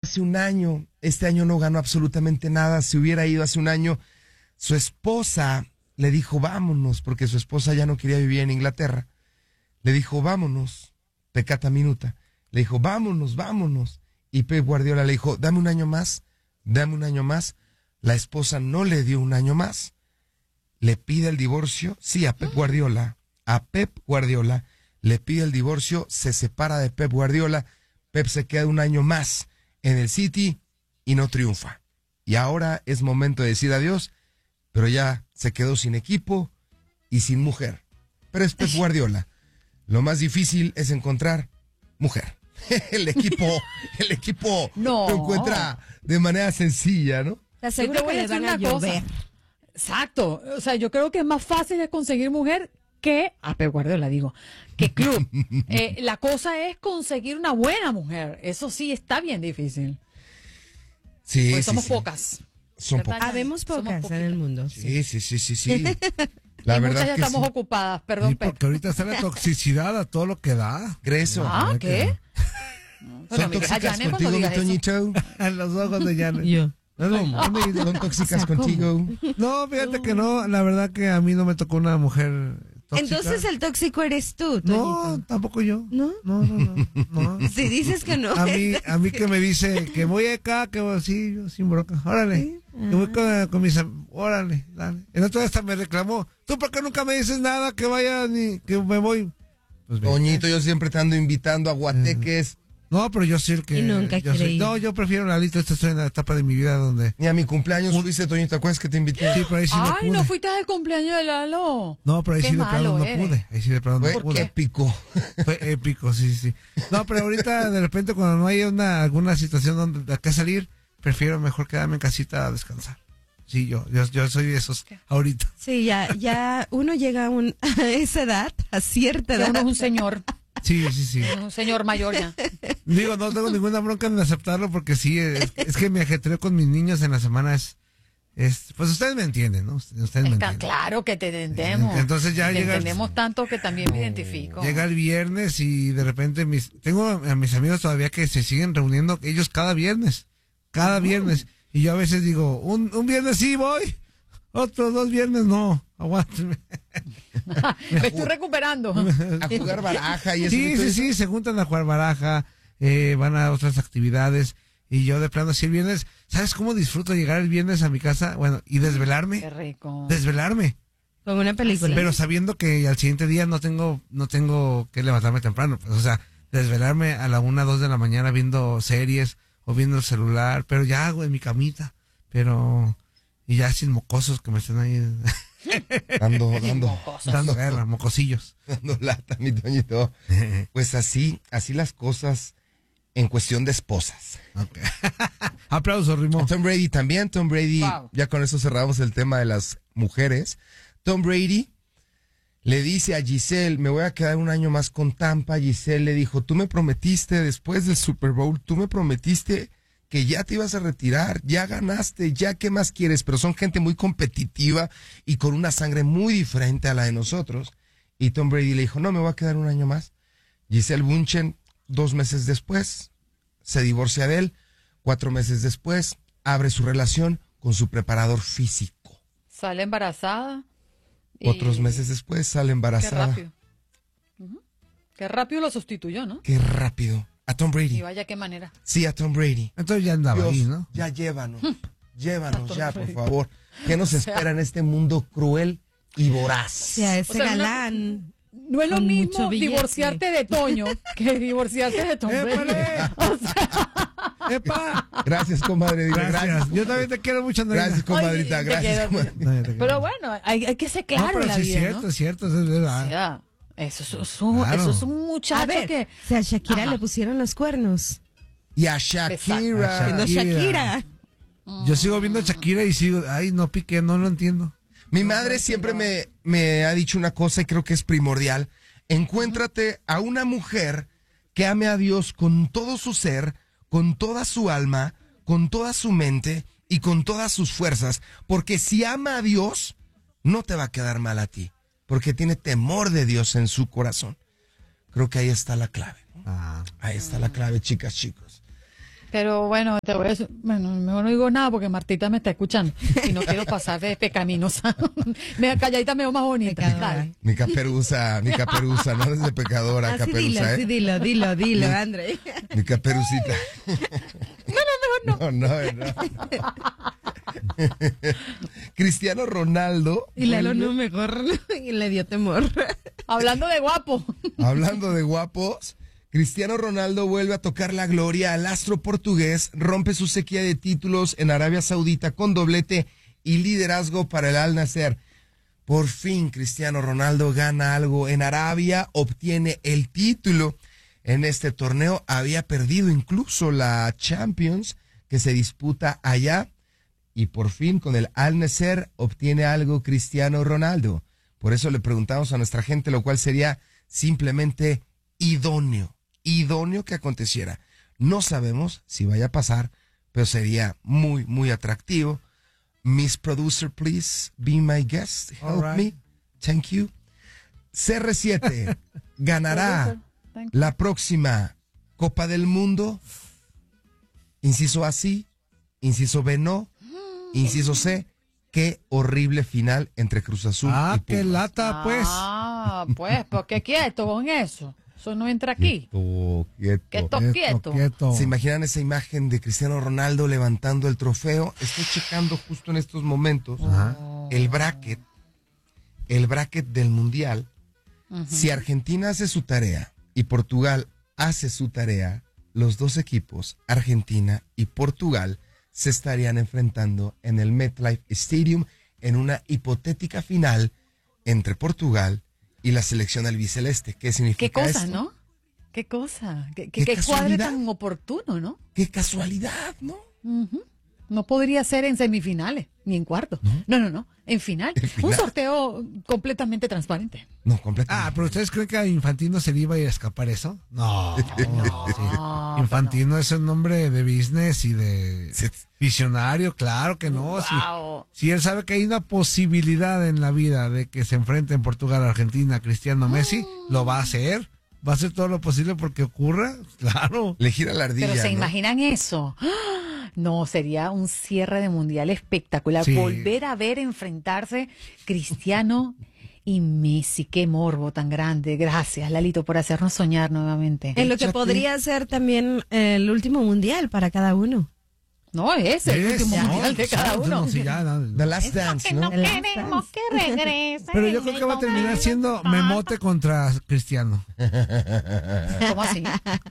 hace un año. Este año no ganó absolutamente nada. Si hubiera ido hace un año, su esposa le dijo, vámonos, porque su esposa ya no quería vivir en Inglaterra. Le dijo, vámonos, peccata minuta. Le dijo, vámonos, vámonos. Y Pep Guardiola le dijo, dame un año más, dame un año más. La esposa no le dio un año más. Le pide el divorcio, sí, a Pep Guardiola. A Pep Guardiola le pide el divorcio, se separa de Pep Guardiola. Pep se queda un año más en el City y no triunfa. Y ahora es momento de decir adiós, pero ya se quedó sin equipo y sin mujer. Pero es Pep Guardiola. Lo más difícil es encontrar mujer. El equipo no lo encuentra de manera sencilla, ¿no? Te aseguro que le van a llover. Exacto. O sea, yo creo que es más fácil de conseguir mujer que, a Pep Guardiola digo, que club. La cosa es conseguir una buena mujer. Eso sí está bien difícil. Sí, pues sí, somos sí. pocas. Son pocas. Habemos pocas en el mundo. Sí. La La y verdad muchas ya que estamos sí. ocupadas, perdón, Sí, Pep. porque ahorita está la toxicidad a todo lo que da. Greso. Ah, ¿qué? Bueno, ¿Son mi hija tóxicas Janet, contigo, cuando mi digas eso. Toñito? Los ojos de Janet. Yo. ¿Son tóxicas contigo? No, fíjate que no, la verdad que a mí no me tocó una mujer tóxica. Entonces el tóxico eres tú, No, Toñito. tampoco yo. ¿No? No. Si dices que no. A mí que me dice que voy acá, que voy así, yo sin bronca. Órale. Sí. Que voy con mis órale, dale. El otro día hasta me reclamó, ¿tú por qué nunca me dices nada que vaya ni que me voy? Pues bien. Toñito, yo siempre te ando invitando a guateques. No, pero yo soy el que... Y nunca yo quiere ir. No, yo prefiero la lista, estoy en la etapa de mi vida donde... Ni a mi cumpleaños fuiste, Toñito, ¿te acuerdas que te invité? Sí, pero ahí sí no Ay, pude. no fuiste al cumpleaños de Lalo. No, pero ahí Qué sí de plano malo no eres. pude. Ahí sí de plano no Fue pude. épico. Fue épico, sí. No, pero ahorita de repente cuando no hay alguna situación donde hay que salir, prefiero mejor quedarme en casita a descansar. Sí, yo soy de esos ahorita. Sí, ya uno llega a esa edad, a cierta Que edad. uno es un señor. Sí. Un señor mayor ya. Digo, no tengo ninguna bronca en aceptarlo porque sí, es que me ajetreo con mis niños en la semana pues ustedes me entienden, ¿no? Ustedes me entienden. Claro que te entendemos. Entonces ya te llega entendemos tanto que también me identifico. Llega el viernes y de repente tengo a mis amigos todavía que se siguen reuniendo ellos cada viernes. Y yo a veces digo, un viernes sí voy, otros 2 viernes no, aguántenme. Me estoy recuperando. A jugar baraja y eso. Sí, se juntan a jugar baraja, van a otras actividades. Y yo de plano, si el viernes, ¿sabes cómo disfruto llegar el viernes a mi casa? Bueno, y desvelarme. Qué rico. Desvelarme. Con una película. Pero sabiendo que al siguiente día no tengo que levantarme temprano. Pues, o sea, desvelarme a la 1, 2 de la mañana viendo series o viendo el celular. Pero ya hago en mi camita. Y ya sin mocosos que me estén ahí dando guerra, mocosillos. Dando lata, mi Toñito. Pues así las cosas en cuestión de esposas. Okay. Aplausos, Rimo. Tom Brady también. Tom Brady, Wow. ya con eso cerramos el tema de las mujeres. Tom Brady le dice a Giselle, me voy a quedar un año más con Tampa. Giselle le dijo, tú me prometiste después del Super Bowl, tú me prometiste que ya te ibas a retirar, ya ganaste, ya qué más quieres, pero son gente muy competitiva y con una sangre muy diferente a la de nosotros. Y Tom Brady le dijo, no, me voy a quedar un año más. Giselle Bündchen, 2 meses después, se divorcia de él. 4 meses después, abre su relación con su preparador físico. Sale embarazada. y- Otros meses después, sale Qué embarazada. rápido. Ujú. Qué rápido lo sustituyó, ¿no? Qué rápido. A Tom Y Brady. vaya qué manera. Sí, a Tom Brady. Entonces ya andaba Dios, ahí, ¿no? ya llévanos. Llévanos A ya, Tom por Brady. favor. ¿Qué nos espera en este mundo cruel y voraz? O sea, ese O sea, galán. No es lo Con mismo mucho billete. divorciarte de Toño que divorciarte de Tom Brady. ¡Épale! O sea, ¡Epa! Gracias, comadre. Dile, Gracias. Yo también te quiero mucho, Andrea. Gracias, comadrita. Oye, te Gracias, quiero. comadre. No, yo te quiero. pero bueno, hay que ser claro No, pero en la sí vida, es ¿no? cierto, es verdad. O sea, eso es Claro. un muchacho A ver, que... si a Shakira Ajá. le pusieron los cuernos. Y a Shakira. Exacto. No Shakira. Yo sigo viendo a Shakira y sigo, ay, no pique, no lo entiendo. Mi madre siempre me ha dicho una cosa y creo que es primordial. Encuéntrate a una mujer que ame a Dios con todo su ser, con toda su alma, con toda su mente y con todas sus fuerzas. Porque si ama a Dios, no te va a quedar mal a ti. Porque tiene temor de Dios en su corazón. Creo que ahí está la clave. ¿no? Ahí está la clave, chicas, chicos. Pero bueno, te voy a decir, bueno, mejor no digo nada porque Martita me está escuchando y no quiero pasar de pecaminosa. Calladita me veo más bonita. Pecadora. Dale. Mi caperuza, no eres de pecadora, Así caperuza, dilo, André. Mi caperucita. No. Cristiano Ronaldo. Y Lalo no mejor y le dio temor. Hablando de guapo. Hablando de guapos, Cristiano Ronaldo vuelve a tocar la gloria al astro portugués, rompe su sequía de títulos en Arabia Saudita con doblete y liderazgo para el Al Nassr. Por fin Cristiano Ronaldo gana algo en Arabia, obtiene el título en este torneo. Había perdido incluso la Champions que se disputa allá y por fin con el Al Nassr obtiene algo Cristiano Ronaldo. Por eso le preguntamos a nuestra gente, lo cual sería simplemente idóneo que aconteciera. No sabemos si vaya a pasar, pero sería muy, muy atractivo. Miss Producer, please be my guest. Help me. Thank you. CR7 ganará la próxima Copa del Mundo. Inciso A sí, inciso B no, inciso C, qué horrible final entre Cruz Azul y Pumas. Qué lata, pues. Pues, ¿por qué quieto con eso? Eso no entra aquí. Quieto. ¿Se imaginan esa imagen de Cristiano Ronaldo levantando el trofeo? Estoy checando justo en estos momentos el bracket del Mundial. Si Argentina hace su tarea y Portugal hace su tarea, los dos equipos, Argentina y Portugal, se estarían enfrentando en el MetLife Stadium en una hipotética final entre Portugal y la selección albiceleste. ¿Qué significa ¿Qué cosa, esto? no? ¿Qué cosa? ¿Qué casualidad? cuadre tan oportuno, ¿no? ¡Qué casualidad!, ¿no? No podría ser en semifinales, ni en cuartos. No. En final. Un sorteo completamente transparente. No, completamente. ¿Pero ustedes creen que a Infantino se le iba a ir a escapar eso? No. Sí. Infantino es un hombre de business y de visionario, claro que no. Wow. Si él sabe que hay una posibilidad en la vida de que se enfrenten Portugal, Argentina, Cristiano, Messi, lo va a hacer. Va a hacer todo lo posible porque ocurra, claro. Le gira la ardilla. Pero ¿se ¿no? imaginan eso? No, sería un cierre de mundial espectacular. Sí. Volver a ver enfrentarse Cristiano y Messi. Qué morbo tan grande. Gracias, Lalito, por hacernos soñar nuevamente. En lo que podría ser también el último mundial para cada uno. No, es el último mundial de cada uno. The Last Dance, ¿no? Queremos que regrese. Pero yo creo que va a terminar siendo Memote contra Cristiano. ¿Cómo así?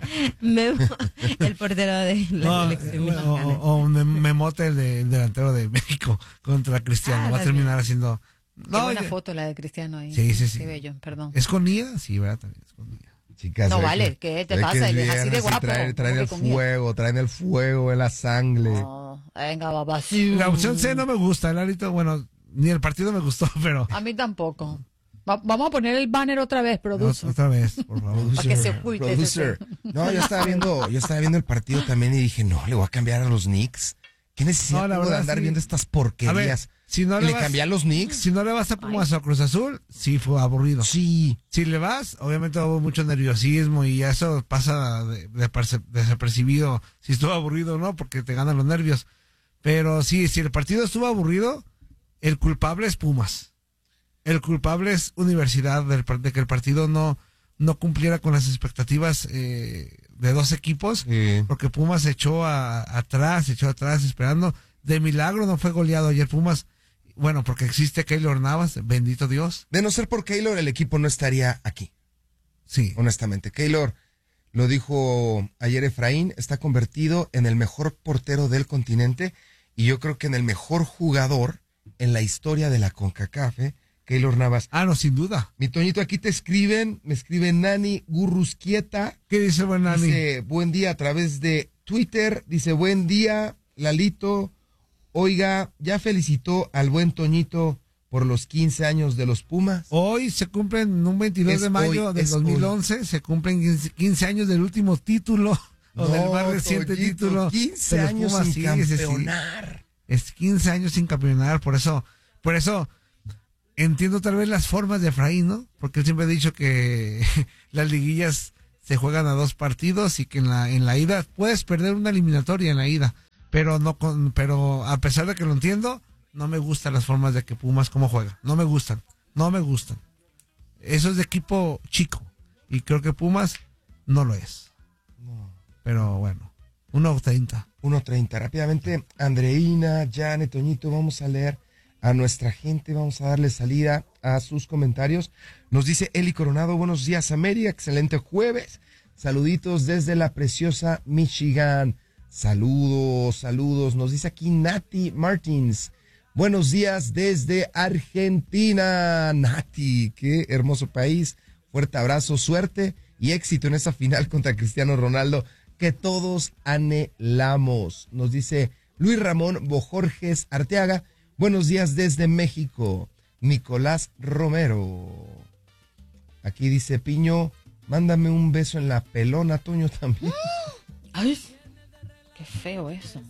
El portero de la selección mexicana. O Memote, el delantero de México, contra Cristiano. Va a terminar haciendo... Qué buena foto la de Cristiano ahí. Sí. Qué bello, perdón. ¿Es con IA? Sí, ¿verdad? También es con IA. Chicas, No vale, ¿qué te pasa? Él es así de guapo. Traen el fuego en la sangre. No, venga, babá. La opción C no me gusta, Lalito. Bueno, ni el partido me gustó, pero... A mí tampoco. Vamos a poner el banner otra vez, producer. Otra vez, por favor. Para que se oculte. Producer. No, yo estaba viendo el partido también y dije, no, le voy a cambiar a los Knicks. ¿Qué necesidad tengo de andar viendo estas porquerías? A ver, si no le cambié a los Knicks. Si no le vas a Pumas o Cruz Azul, sí fue aburrido. Sí. Si le vas, obviamente hubo mucho nerviosismo y eso pasa desapercibido si estuvo aburrido o no, porque te ganan los nervios. Pero sí, si el partido estuvo aburrido, el culpable es Pumas. El culpable es Universidad de que el partido no cumpliera con las expectativas de dos equipos, porque Pumas se echó atrás esperando. De milagro no fue goleado ayer Pumas. Bueno, porque existe Keylor Navas, bendito Dios. De no ser por Keylor, el equipo no estaría aquí. Sí. Honestamente. Keylor, lo dijo ayer Efraín, está convertido en el mejor portero del continente y yo creo que en el mejor jugador en la historia de la CONCACAF, Keylor Navas. No, sin duda. Mi Toñito, aquí me escriben Nani Gurrusquieta. ¿Qué dice buen Nani? Dice, buen día a través de Twitter. Dice, buen día, Lalito. Oiga, ¿ya felicitó al buen Toñito por los 15 años de los Pumas? Hoy se cumplen, un 22 de mayo del 2011, se cumplen 15 años del último título, del más reciente Toñito, título. 15 de los años Pumas, sin campeonar. Es 15 años sin campeonar, por eso entiendo tal vez las formas de Efraín, ¿no? Porque él siempre ha dicho que las liguillas se juegan a 2 partidos y que en la ida puedes perder una eliminatoria en la ida, pero pero a pesar de que lo entiendo, no me gustan las formas de que Pumas cómo juega, no me gustan. Eso es de equipo chico y creo que Pumas no lo es. No. Pero bueno, 1:30. 1:30. Rápidamente, Andreina, Janet, Toñito, vamos a leer a nuestra gente, vamos a darle salida a sus comentarios. Nos dice Eli Coronado, buenos días América, excelente jueves. Saluditos desde la preciosa Michigan. Saludos. Nos dice aquí Nati Martins. Buenos días desde Argentina. Nati, qué hermoso país. Fuerte abrazo, suerte y éxito en esa final contra Cristiano Ronaldo que todos anhelamos. Nos dice Luis Ramón Bojorges Arteaga. Buenos días desde México. Nicolás Romero. Aquí dice Piño, mándame un beso en la pelona, Toño también. Ay, qué feo eso.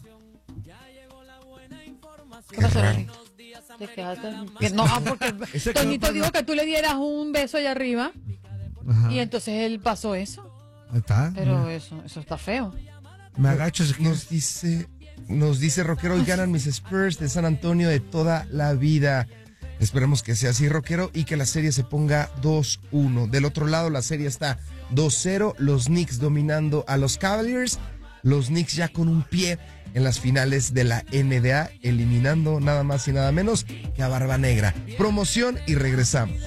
Qué raro. No, porque Toñito dijo que tú le dieras un beso allá arriba. Ajá. Y entonces él pasó eso. Ahí está. Pero eso está feo. Me agacho si quieres. Nos dice Rockero, y ganan mis Spurs de San Antonio de toda la vida. Esperemos que sea así, Rockero, y que la serie se ponga 2-1. Del otro lado, la serie está 2-0, los Knicks dominando a los Cavaliers, los Knicks ya con un pie en las finales de la NBA, eliminando nada más y nada menos que a Barba Negra. Promoción y regresamos.